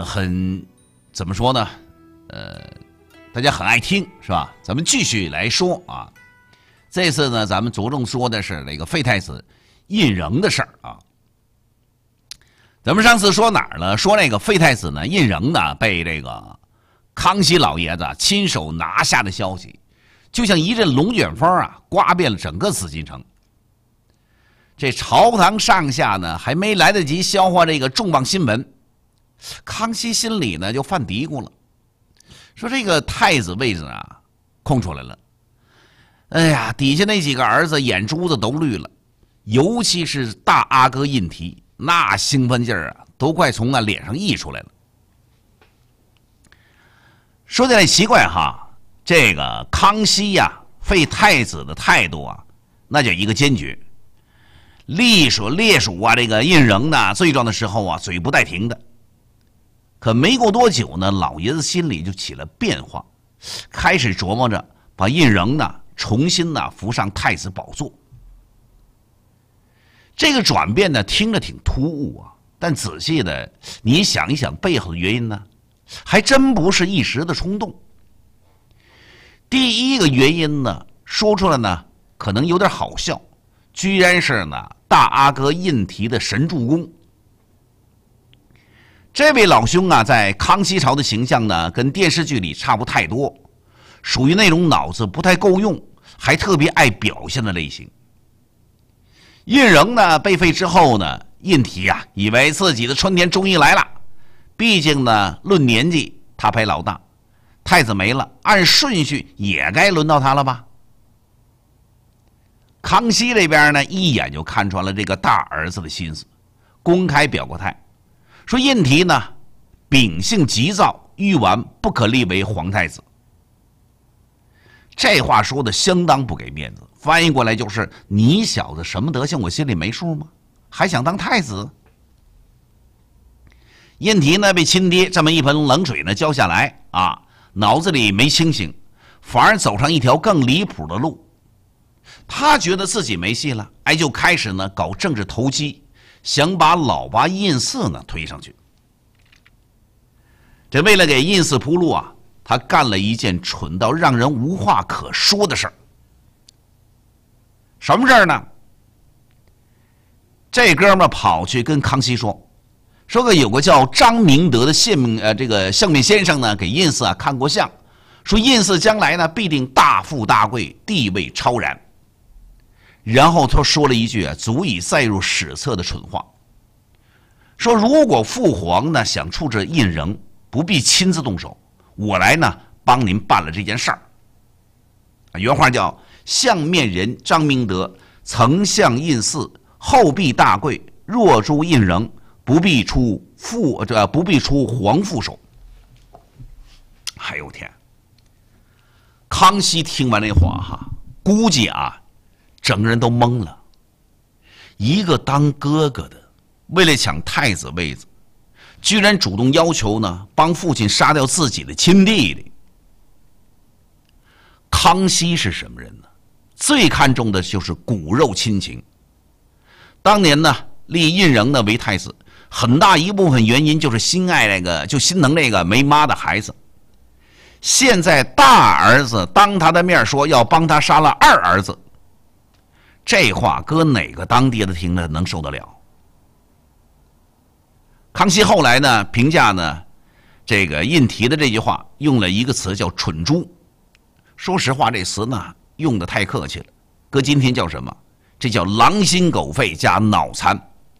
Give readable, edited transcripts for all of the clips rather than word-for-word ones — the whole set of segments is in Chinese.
怎么说呢？大家很爱听是吧？咱们继续来说啊。这次呢，咱们着重说的是那个废太子胤禛的事儿啊。咱们上次说哪儿了？说那个废太子呢，胤禛呢被这个康熙老爷子亲手拿下的消息，就像一阵龙卷风啊，刮遍了整个紫禁城。这朝堂上下呢，还没来得及消化这个重磅新闻，康熙心里呢就犯嘀咕了，说这个太子位置啊空出来了。哎呀，底下那几个儿子眼珠子都绿了，尤其是大阿哥胤禔，那兴奋劲儿啊，都快从脸上溢出来了。说起来奇怪哈，这个康熙呀，废太子的态度啊，那叫一个坚决。烈属啊，这个胤禛呢，罪状的时候啊，嘴不带停的。可没过多久呢，老爷子心里就起了变化，开始琢磨着把胤禛呢重新呢扶上太子宝座。这个转变呢听着挺突兀啊，但仔细的你想一想背后的原因呢，还真不是一时的冲动。第一个原因呢，说出来呢可能有点好笑，居然是呢大阿哥胤禔的神助攻。这位老兄啊，在康熙朝的形象呢，跟电视剧里差不太多，属于那种脑子不太够用，还特别爱表现的类型。胤禛呢被废之后呢，胤禔啊以为自己的春天终于来了，毕竟呢论年纪他排老大，太子没了，按顺序也该轮到他了吧。康熙这边呢一眼就看穿了这个大儿子的心思，公开表过态，说胤禔呢秉性急躁欲完，不可立为皇太子。这话说的相当不给面子，翻译过来就是你小子什么德行我心里没数吗？还想当太子？胤禔呢被亲爹这么一盆冷水呢浇下来啊，脑子里没清醒，反而走上一条更离谱的路。他觉得自己没戏了，就开始呢搞政治投机，想把老爸胤祀呢推上去。这为了给胤祀铺路啊，他干了一件蠢到让人无话可说的事儿。什么事儿呢？这哥们跑去跟康熙说有个叫张明德的相面先生呢，给胤祀啊看过相，说胤祀将来呢必定大富大贵，地位超然。然后他说了一句足以载入史册的蠢话，说如果父皇呢想处置胤禛，不必亲自动手，我来呢帮您办了这件事儿。原话叫相面人张明德曾向胤祀，后必大贵，若诛胤禛，不必出皇父手。哎呦天！康熙听完这话哈，估计啊整个人都懵了。一个当哥哥的，为了抢太子位子，居然主动要求呢帮父亲杀掉自己的亲弟弟。康熙是什么人呢？最看重的就是骨肉亲情。当年呢立胤禛呢为太子，很大一部分原因就是心疼那个没妈的孩子。现在大儿子当他的面说要帮他杀了二儿子，这话搁哪个当爹的听了能受得了？康熙后来呢评价呢这个胤禔的这句话用了一个词叫蠢猪。说实话，这词呢用的太客气了，搁今天叫什么？这叫狼心狗肺加脑残。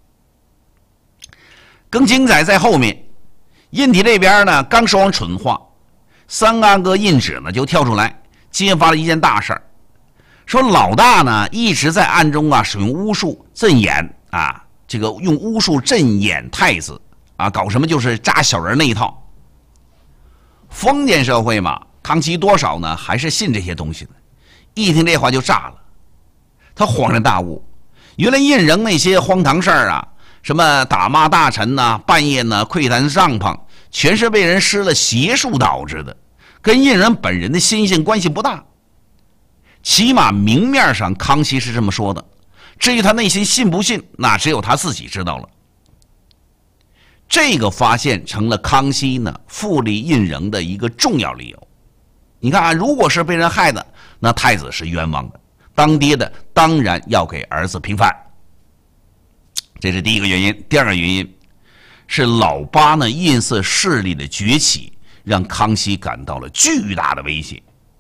更精彩在后面，胤禔这边呢刚说完蠢话，三阿哥胤祉呢就跳出来揭发了一件大事儿，说老大呢一直在暗中啊使用巫术镇掩啊，用巫术镇掩太子啊，搞什么就是扎小人那一套。封建社会嘛，康熙多少呢还是信这些东西的，一听这话就炸了。他恍然大悟，原来胤禛那些荒唐事儿啊，什么打骂大臣呐，半夜呢窥探帐篷，全是被人施了邪术导致的，跟胤禛本人的心性关系不大。起码明面上康熙是这么说的，至于他内心信不信，那只有他自己知道了。 这个发现成了康熙呢复立胤禛的一个重要理由。你看啊，如果是被人害的，那太子是冤枉的，当爹的当然要给儿子平反。这是第一个原因。第二个原因是老八呢胤祀势力的崛起，让康熙感到了巨大的威胁。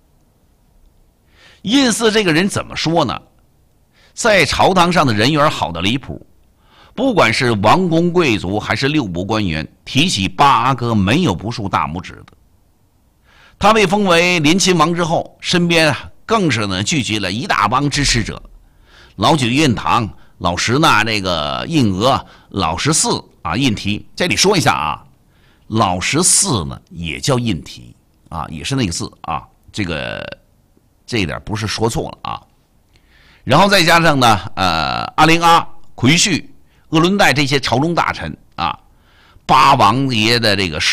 胤祀这个人怎么说呢？在朝堂上的人缘好的离谱，不管是王公贵族还是六部官员，提起八阿哥没有不竖大拇指的。他被封为联亲王之后，身边更是呢聚集了一大帮支持者，老九胤堂、老十那这个胤娥、老十四啊胤禔。这里说一下啊，老十四呢也叫胤禔啊，也是那个字啊，这一点不是说错了啊。然后再加上呢阿灵阿、奎旭、鄂伦代这些朝中大臣啊，八王爷的这个